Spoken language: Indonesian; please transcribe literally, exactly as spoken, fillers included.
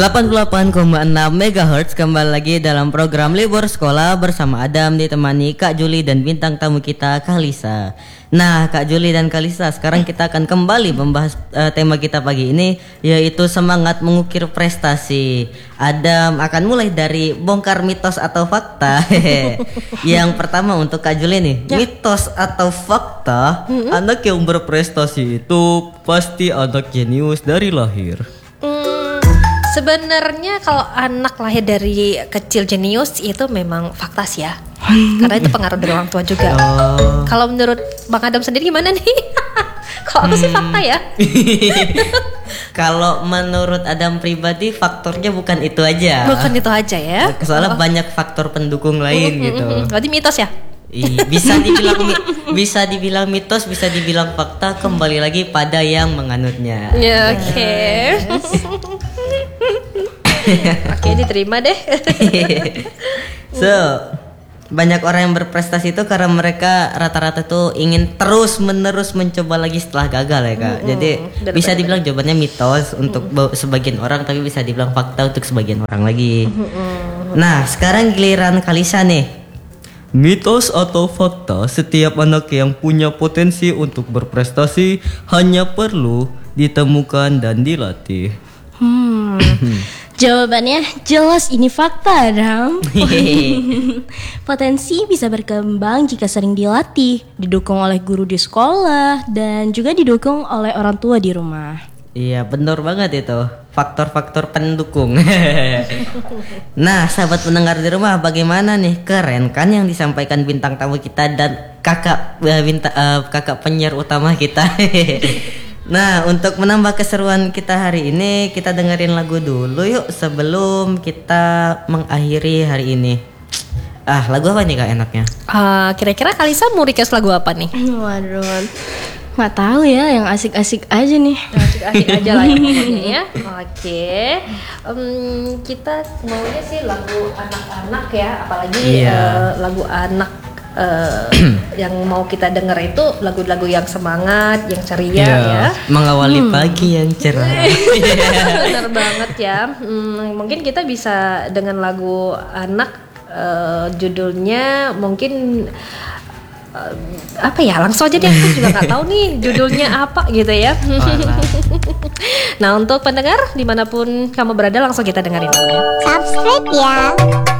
delapan puluh delapan koma enam megahertz kembali lagi dalam program Libur Sekolah bersama Adam, ditemani Kak Juli dan bintang tamu kita Kalisa. Nah, Kak Juli dan Kalisa, sekarang kita akan kembali membahas uh, tema kita pagi ini, yaitu semangat mengukir prestasi. Adam akan mulai dari bongkar mitos atau fakta. Yang pertama untuk Kak Juli nih, ya. Mitos atau fakta, mm-hmm. anak yang berprestasi itu pasti anak jenius dari lahir. Sebenarnya kalau anak lahir dari kecil jenius itu memang fakta sih ya. Karena itu pengaruh dari orang tua juga. Oh. Kalau menurut Bang Adam sendiri gimana nih? Kalau aku hmm. sih fakta ya. Kalau menurut Adam pribadi faktornya bukan itu aja. Bukan itu aja ya. Soalnya oh. banyak faktor pendukung lain mm-hmm, gitu. Berarti mitos ya? Bisa dibilang bisa dibilang mitos, bisa dibilang fakta, kembali lagi pada yang menganutnya. Ya, oke. Okay. Oke, diterima deh. So, banyak orang yang berprestasi itu karena mereka rata-rata tuh ingin terus-menerus mencoba lagi setelah gagal ya Kak. Mm-hmm. Jadi bener, bisa dibilang jawabannya mitos untuk mm-hmm. sebagian orang, tapi bisa dibilang fakta untuk sebagian orang lagi. Mm-hmm. Nah, sekarang giliran Kalisa nih. Mitos atau fakta, setiap anak yang punya potensi untuk berprestasi hanya perlu ditemukan dan dilatih. Hmm. Jawabannya jelas ini fakta, Ram. Potensi bisa berkembang jika sering dilatih, didukung oleh guru di sekolah, dan juga didukung oleh orang tua di rumah. Iya, benar banget itu. Faktor-faktor pendukung. Nah, sahabat pendengar di rumah, bagaimana nih? Keren kan yang disampaikan bintang tamu kita dan kakak uh, binta, uh, kakak penyiar utama kita. Nah, untuk menambah keseruan kita hari ini, kita dengerin lagu dulu yuk sebelum kita mengakhiri hari ini. Ah, lagu apa nih Kak enaknya? Uh, kira-kira Kalisa mau request lagu apa nih? Waduh, nggak tahu ya, yang asik-asik aja nih. Asik-asik aja lah ya pokoknya ya. Oke, um, kita maunya sih lagu anak-anak ya, apalagi yeah. uh, lagu anak. Uh, yang mau kita denger itu lagu-lagu yang semangat, yang ceria yeah. ya. Mengawali hmm. pagi yang cerah. Benar banget ya. Hmm, mungkin kita bisa dengan lagu anak, uh, judulnya mungkin uh, apa ya? Langsung aja deh, aku juga nggak tahu nih judulnya apa gitu ya. Nah, untuk pendengar dimanapun kamu berada, langsung kita dengerin lagunya. Subscribe ya.